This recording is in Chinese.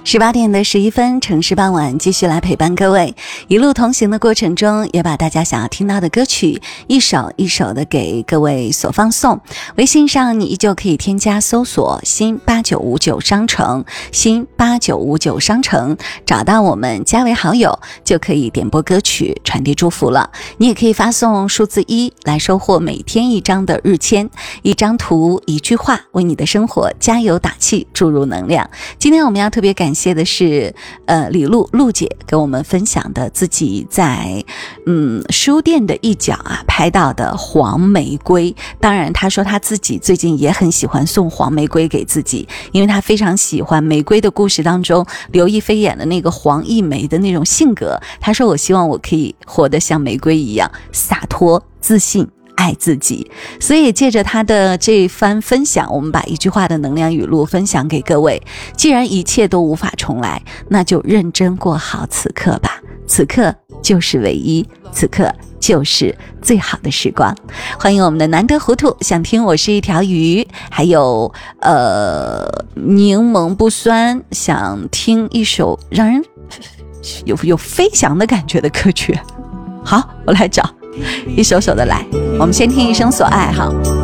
18点的11分，城市傍晚继续来陪伴各位，一路同行的过程中，也把大家想要听到的歌曲一首一首的给各位所放送。微信上你依旧可以添加搜索新8959商城，新8959商城，找到我们加为好友，就可以点播歌曲传递祝福了。你也可以发送数字1来收获每天一张的日签，一张图一句话，为你的生活加油打气，注入能量。今天我们要特别感谢的是李璐姐跟我们分享的自己在书店的一角拍到的黄玫瑰。当然她说她自己最近也很喜欢送黄玫瑰给自己，因为她非常喜欢玫瑰的故事当中刘亦菲演的那个黄一梅的那种性格。她说我希望我可以活得像玫瑰一样洒脱自信爱自己。所以借着他的这番分享，我们把一句话的能量语录分享给各位。既然一切都无法重来，那就认真过好此刻吧，此刻就是唯一，此刻就是最好的时光。欢迎我们的难得糊涂，想听我是一条鱼，还有柠檬不酸，想听一首让人有飞翔的感觉的歌曲。好，我来找一首首的来，我们先听一生所爱哈。